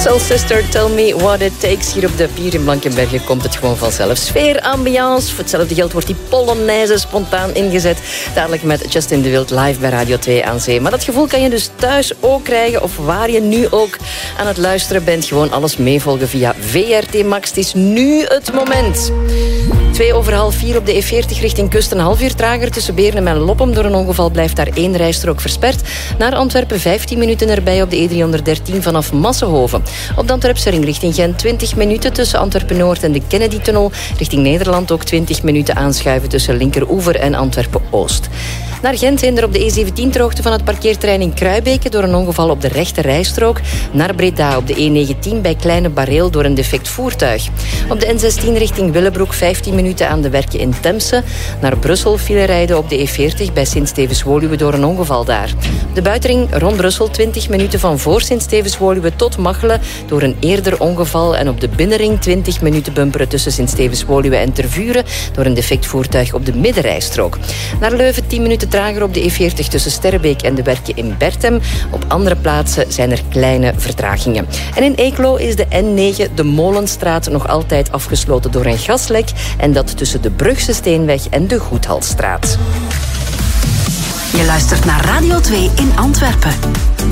Soul Sister, tell me what it takes. Hier op de pier in Blankenberge komt het gewoon vanzelf. Sfeer, ambiance. Voor hetzelfde geld wordt die Polonaise spontaan ingezet. Dadelijk met Justin de Wild live bij Radio 2 aan Zee. Maar dat gevoel kan je dus thuis ook krijgen. Of waar je nu ook aan het luisteren bent. Gewoon alles meevolgen via VRT Max. Het is nu het moment. 3:02 op de E40 richting kust. Een half uur trager tussen Beernem en Loppem. Door een ongeval blijft daar 1 rijstrook versperd. Naar Antwerpen 15 minuten erbij op de E313 vanaf Massenhoven. Op de Antwerpse ring richting Gent 20 minuten tussen Antwerpen-Noord en de Kennedy-tunnel. Richting Nederland ook 20 minuten aanschuiven tussen Linkeroever en Antwerpen-Oost. Naar Gent heen er op de E17 ter hoogte van het parkeerterrein in Kruibeke door een ongeval op de rechte rijstrook. Naar Breda op de E19 bij Kleine Bareel door een defect voertuig. Op de N16 richting Willebroek 15 minuten aan de werken in Temse. Naar Brussel file rijden op de E40 bij Sint-Stevens-Woluwe door een ongeval daar. De buitenring rond Brussel 20 minuten van voor Sint-Stevens-Woluwe tot Machelen door een eerder ongeval. En op de binnenring 20 minuten bumperen tussen Sint-Stevens-Woluwe en Tervuren door een defect voertuig op de middenrijstrook. Naar Leuven 10 minuten trager op de E40 tussen Sterrebeek en de werken in Bertem. Op andere plaatsen zijn er kleine vertragingen. En in Eeklo is de N9, de Molenstraat, nog altijd afgesloten door een gaslek. En dat tussen de Brugse Steenweg en de Goedhalsstraat. Je luistert naar Radio 2 in Antwerpen.